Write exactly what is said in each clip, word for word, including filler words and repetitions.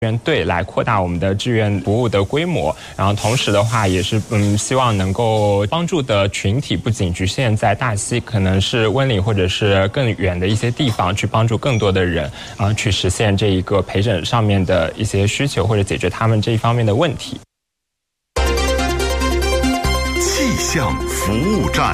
志愿队来扩大我们的志愿服务的规模，然后同时的话也是嗯希望能够帮助的群体不仅局限在大溪，可能是温岭或者是更远的一些地方，去帮助更多的人啊、呃、去实现这一个陪诊上面的一些需求，或者解决他们这一方面的问题。 气象服务站。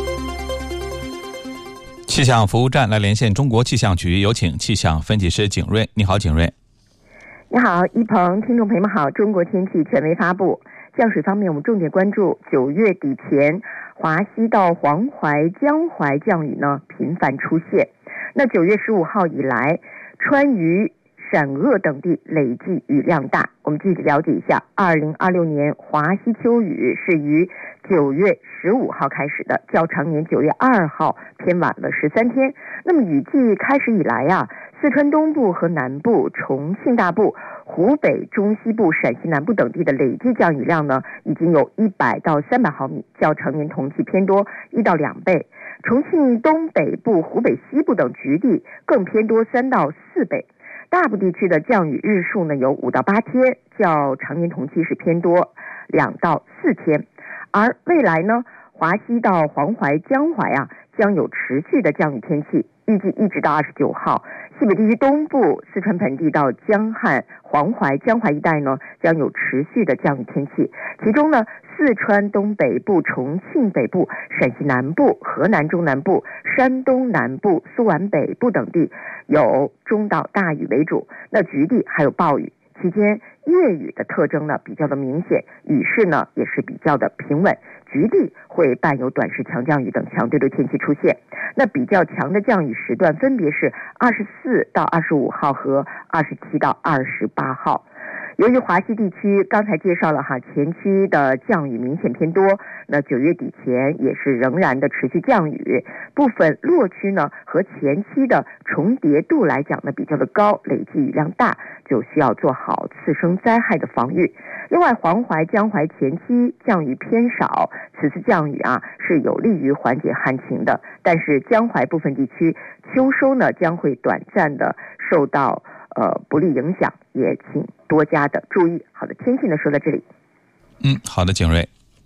气象服务站来连线中国气象局，有请气象分析师景睿。你好，景睿。 你好，一鹏，听众朋友们好。中国天气权威发布，降水方面我们重点关注九月底前华西到黄淮、江淮降雨呢频繁出现。那九月十五号以来，川渝、陕鄂等地累计雨量大。我们具体了解一下，二零二六年华西秋雨是于九月十五号开始的，较常年九月二号偏晚了十三天。那么雨季开始以来呀、啊，四川东部和南部、重庆大部、湖北中西部、陕西南部等地的累计降雨量呢，已经有一百到三百毫米，较常年同期偏多一到两倍。重庆东北部、湖北西部等局地更偏多三到四倍。大部地区的降雨日数呢有五到八天，较常年同期是偏多两到四天。而未来呢，华西到黄淮、江淮啊，将有持续的降雨天气，预计一直到二十九号。西北地区东部、四川盆地到江汉、黄淮、江淮一带呢，将有持续的降雨天气。其中呢，四川东北部、重庆北部、陕西南部、河南中南部、山东南部、苏皖北部等地有中到大雨为主，那局地还有暴雨。期间夜雨的特征呢比较的明显，雨势呢也是比较的平稳，局地会伴有短时强降雨等强对流天气出现。那比较强的降雨时段分别是二十四到二十五号和二十七到二十八号。由于华西地区刚才介绍了哈，前期的降雨明显偏多，那九月底前也是仍然的持续降雨，部分落区呢和前期的重叠度来讲呢比较的高，累计雨量大，就需要做好次生灾害的防御。另外，黄淮、江淮前期降雨偏少，此次降雨啊是有利于缓解旱情的，但是江淮部分地区秋收呢将会短暂的受到呃不利影响，也请多加的注意。好的，天气呢说到这里。 嗯，好的，景睿。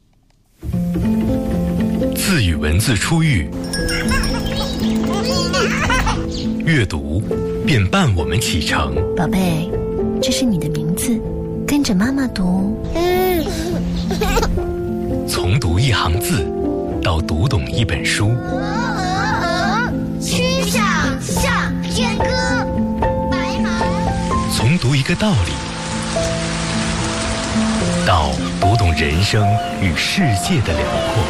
字与文字初遇，阅读便伴我们启程。 宝贝，这是你的名字，跟着妈妈读。 从读一行字到读懂一本书， 曲项向天歌。 从读一个道理到读懂人生与世界的辽阔。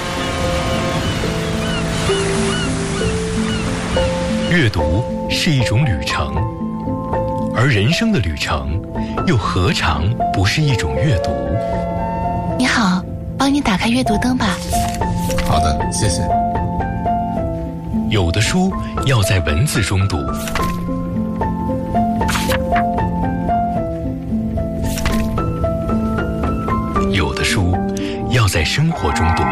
阅读是一种旅程，而人生的旅程又何尝不是一种阅读？ 你好，帮你打开阅读灯吧。 好的，谢谢。 有的书要在文字中读，有的书要在生活中读。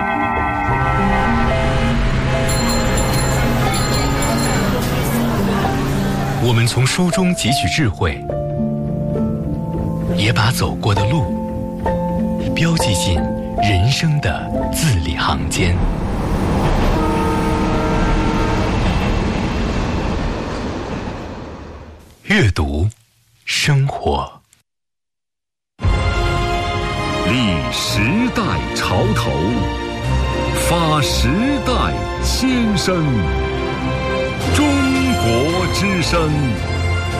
我们从书中汲取智慧，也把走过的路标记进人生的字里行间。阅读，生活。 立时代潮头，发时代先声。中国之声。